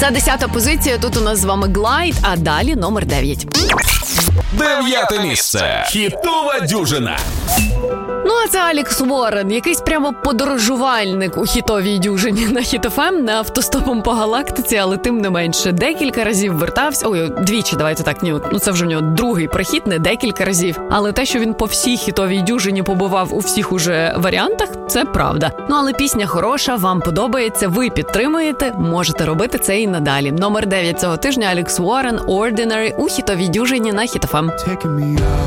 Це 10-та позиція, тут у нас з вами Glide, а далі номер 9. 9-те місце. Хітова дюжина. Ну, а це Алекс Уоррен, якийсь прямо подорожувальник у хітовій дюжині на Hit FM, не автостопом по галактиці, але тим не менше. Декілька разів вертався, двічі, давайте так, ну це вже в нього другий прохід, не декілька разів. Але те, що він по всій хітовій дюжині побував у всіх уже варіантах, це правда. Ну, але пісня хороша, вам подобається, ви підтримуєте, можете робити це і надалі. Номер 9 цього тижня Алекс Уоррен, Ordinary у хітовій дюжині на Hit FM.